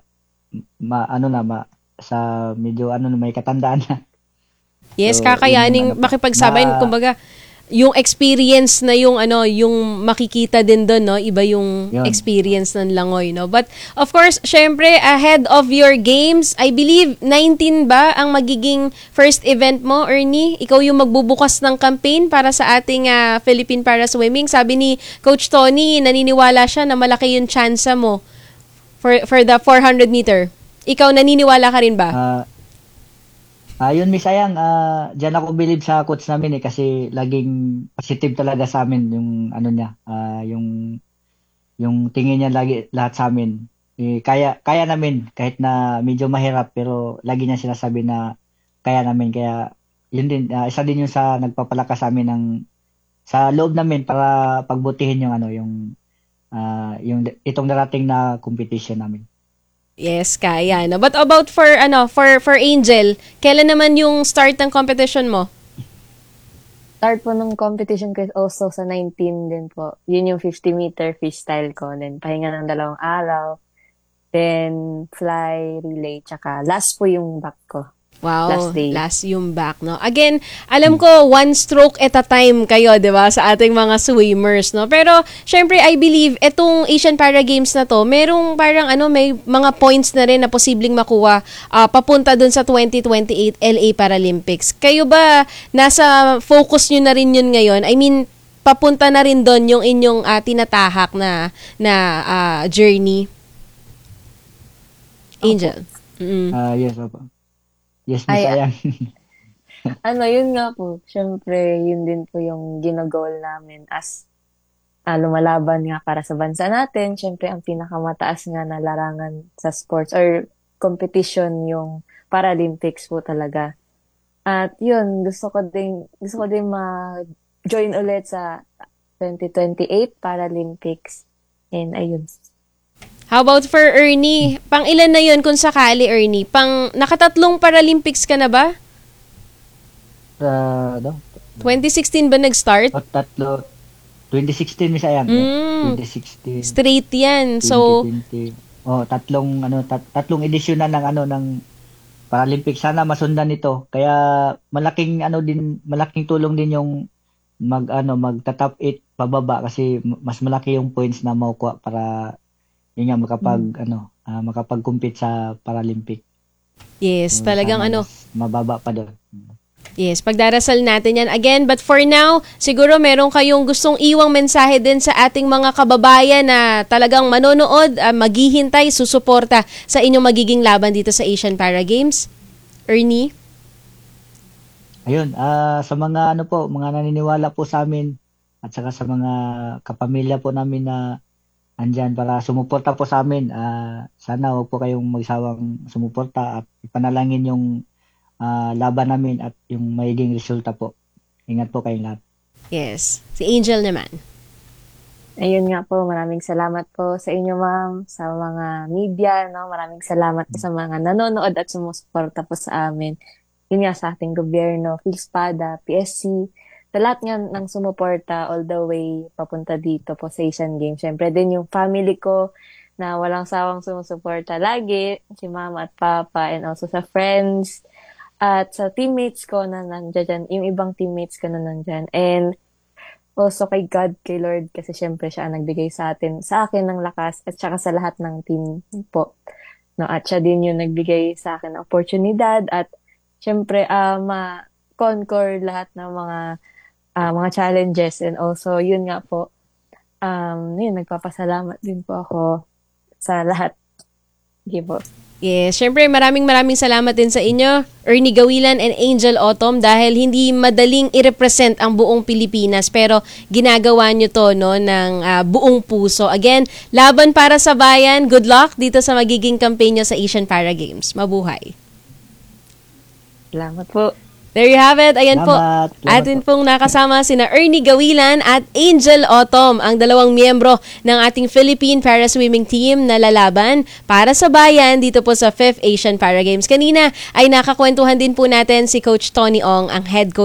sa medyo may katandaan na. Yes, so, kakayaning makipagsabayan, kumbaga yung experience na yung makikita din doon, no, iba yung experience ng langoy, no. But of course, syempre ahead of your games, I believe 19 ba ang magiging first event mo, Ernie? Ikaw yung magbubukas ng campaign para sa ating Philippine Para Swimming. Sabi ni Coach Tony, naniniwala siya na malaki yung chance mo for the 400 meter. Ikaw, naniniwala ka rin ba? Yun, Miss Ayang, dyan ako believe sa coach namin kasi laging positive talaga sa amin yung niya, yung tingin niya lagi lahat sa amin. Kaya namin kahit na medyo mahirap pero lagi niya sinasabi na kaya namin. Kaya yun din, isa din yung sa nagpapalakas sa amin sa loob namin para pagbutihin yung itong darating na competition namin. Yes, kaya. No? But about for Angel, kailan naman yung start ng competition mo? Start po ng competition ko also sa 19 din po. Yun yung 50-meter freestyle ko. Then, pahinga ng 2 araw. Then, fly, relay, tsaka last po yung back ko. Wow, last day. yung back, no? Again, alam ko, one stroke at a time kayo, di ba, sa ating mga swimmers, no? Pero, syempre, I believe, etong Asian Para Games na to, merong parang, may mga points na rin na posibleng makuha papunta dun sa 2028 LA Paralympics. Kayo ba, nasa focus nyo na rin yun ngayon? I mean, papunta na rin dun yung inyong tinatahak na journey? Angel? Yes, opo. Yes, Miss Ayan. Yun nga po. Siyempre, yun din po yung ginagol namin as lumalaban nga para sa bansa natin. Siyempre, ang pinakamataas nga na larangan sa sports or competition yung Paralympics po talaga. At yun, gusto ko din ma-join ulit sa 2028 Paralympics. And ayun. How about for Ernie? Pang ilan na yun kung sakali, Ernie? Nakatatlong Paralympics ka na ba? 2016 ba nag-start? Tatlo. 2016 Miss Ayan. 2016. Straight yan. So 2020. Tatlong edisyon na ng Paralympics. Sana masundan ito. Kaya malaking tulong din yung magta-top 8 pababa kasi mas malaki yung points na makukuha para yun nga makapag-compete sa Paralympic. Yes, talagang mababa pa doon. Yes, pagdarasal natin yan again. But for now, siguro meron kayong gustong iwang mensahe din sa ating mga kababayan na talagang manonood, maghihintay, susuporta sa inyong magiging laban dito sa Asian Para Games. Ernie? Ayun, sa mga mga naniniwala po sa amin at saka sa mga kapamilya po namin na andyan para sumuporta po sa amin. Sana huwag po kayong magsawang sumuporta at ipanalangin yung laban namin at yung magiging resulta po. Ingat po kayong lahat. Yes. Si Angel naman. Ayun nga po, maraming salamat po sa inyo, ma'am, sa mga media, no? Maraming salamat po sa mga nanonood at sumusuporta po sa amin. Yun nga sa ating gobyerno, PhilSpada, PSC, sa lahat nga ng sumuporta all the way papunta dito po sa Asian Games. Siyempre din yung family ko na walang sawang sumusuporta lagi, si mama at papa, and also sa friends at sa teammates ko na nandiyan, yung ibang teammates ko na nandiyan. And also kay God, kay Lord, kasi siyempre siya ang nagbigay sa akin ng lakas at saka sa lahat ng team po. No, at siya din yung nagbigay sa akin ng oportunidad at siyempre ma-conquer lahat ng mga challenges. And also, yun nga po, nagpapasalamat din po ako sa lahat. Sige po. Yes, syempre maraming salamat din sa inyo, Ernie Gawilan and Angel Autumn, dahil hindi madaling i-represent ang buong Pilipinas pero ginagawa nyo to ng buong puso. Again, laban para sa bayan. Good luck dito sa magiging campaign nyo sa Asian Para Games. Mabuhay. Salamat po. There you have it. Ayan po. Atin pong nakasama sina Ernie Gawilan at Angel Autumn, ang dalawang miyembro ng ating Philippine Para Swimming Team na lalaban para sa bayan dito po sa 5th Asian Para Games. Kanina ay nakakwentuhan din po natin si Coach Tony Ong, ang head coach